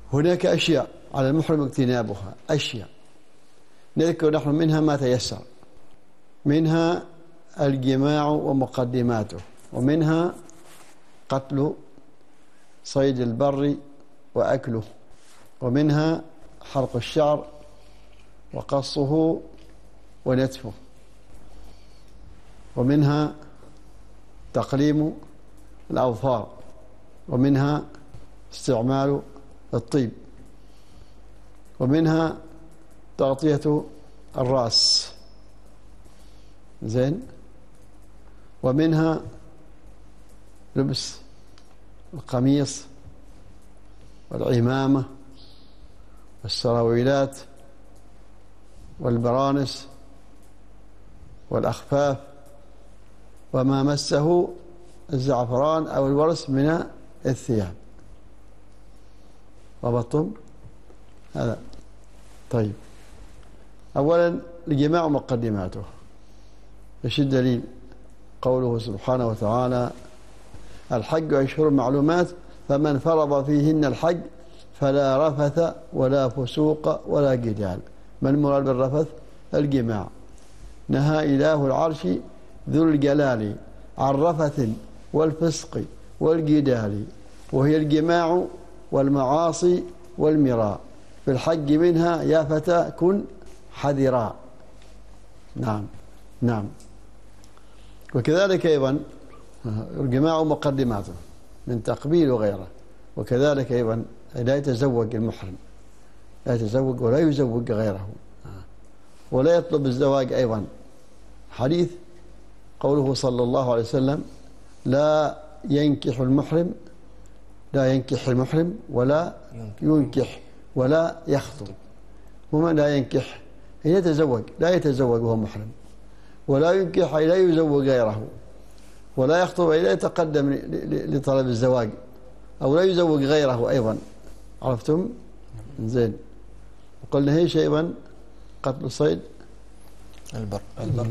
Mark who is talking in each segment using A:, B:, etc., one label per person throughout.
A: هناك أشياء على المحرم اجتنابها، أشياء نذكر نحن منها ما تيسر، منها الجماع ومقدماته، ومنها قتل صيد البر وأكله، ومنها حلق الشعر وقصه ونتفه، ومنها تقليم الأظفار، ومنها استعمال الطيب، ومنها تغطية الرأس، زين، ومنها لبس القميص والعمامة والسراويلات والبرانس والأخفاف وما مسه الزعفران أو الورس من الثياب. ربطتم هذا؟ طيب، أولا الجماع مقدماته. ايش الدليل؟ قوله سبحانه وتعالى: الحج أشهر معلومات فمن فرض فيهن الحج فلا رفث ولا فسوق ولا جدال. ما المراد بالرفث؟ الجماع. نهى إله العرش ذو الجلال عن رفث والفسق والجدال، وهي الجماع والمعاصي والمراء. في الحج منها يا فتى كن حذرا. نعم نعم. وكذلك أيضا الجماع مقدماته من تقبيل وغيره. وكذلك أيضا لا يتزوج المحرم، لا يتزوج ولا يزوج غيره، ولا يطلب الزواج أيضا. حديث قوله صلى الله عليه وسلم: لا ينكح المحرم، لا ينكح المحرم ولا ينكح ولا يخطب. ومن لا ينكح يتزوج، لا يتزوج وهو محرم، ولا ينكح لا يزوج غيره، ولا يخطب لا يتقدم لطلب الزواج، أو لا يزوج غيره أيضا. عرفتم؟ زين. وقلنا ايش أيضا؟ قتل صيد
B: البر.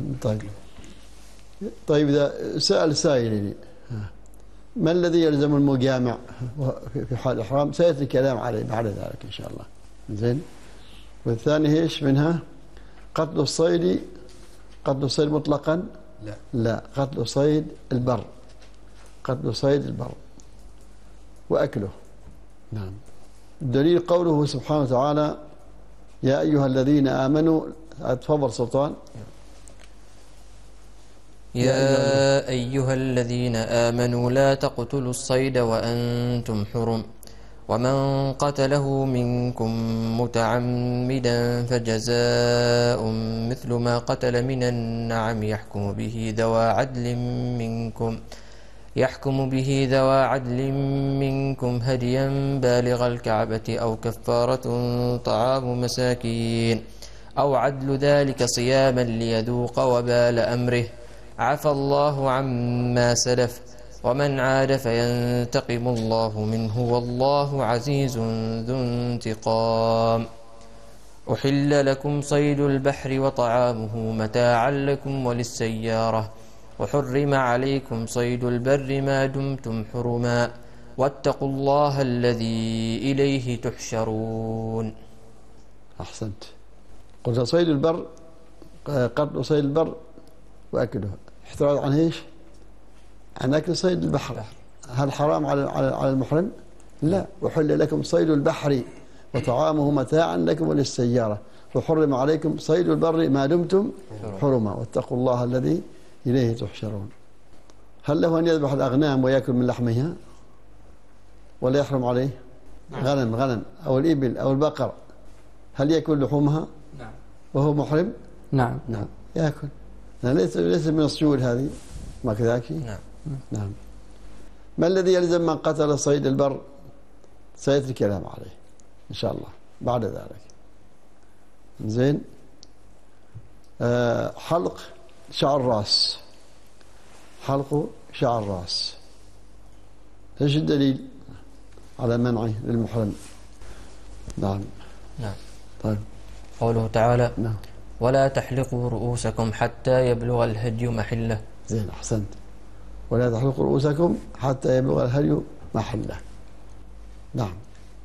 A: طيب إذا سأل سائل ما الذي يلزم المجامع في حال الإحرام؟ سيأتي الكلام عليه بعد ذلك إن شاء الله. زين. والثاني ايش منها؟ قتل الصيد. قتل الصيد مطلقا؟ لا، قتل صيد البر، قتل صيد البر وأكله. نعم. الدليل قوله سبحانه وتعالى: يا أيها الذين آمنوا. تفضل سلطان.
B: يا أيها الذين آمنوا لا تقتلوا الصيد وأنتم حرم، ومن قتله منكم متعمدا فجزاء مثل ما قتل من النعم يحكم به ذوى عدل منكم هديا بالغ الكعبة أو كفارة طعام مساكين أو عدل ذلك صياما ليذوق وبال أمره. عفى الله عما سلف، ومن عاد فينتقم الله منه والله عزيز ذو انتقام. أحل لكم صيد البحر وطعامه متاعا لكم وللسيارة، وحرم عليكم صيد البر ما دمتم حرما، واتقوا الله الذي إليه تحشرون.
A: أحسنت. قلت صيد البر، قتل صيد البر وأكله. احتراز عن ايش؟ عن أكل صيد البحر. هل حرام على المحرم؟ لا. وحل لكم صيد البحر وطعامه متاعا لكم وللسيارة، وحرم عليكم صيد البر ما دمتم حرما، واتقوا الله الذي إليه تحشرون. هل له أن يذبح الأغنام ويأكل من لحمها ولا يحرم عليه؟ غنم أو الإبل أو البقر، هل يأكل لحومها؟
C: نعم.
A: وهو محرم؟
C: نعم
A: يأكل. ليس من الصيود هذه، ما كذلك؟ نعم. ما الذي يلزم من قتل صيد البر؟ سيأتي الكلام عليه إن شاء الله بعد ذلك. زين. حلق شعر الرأس. حلق شعر الرأس، ايش الدليل على منعه للمحرم؟ نعم. طيب.
B: قوله تعالى:
A: نعم.
B: ولا تحلقوا رؤوسكم حتى يبلغ الهدي محله.
A: زين، أحسنت. ولا تحلقوا رؤوسكم حتى يبلغ الهدي محله. نعم.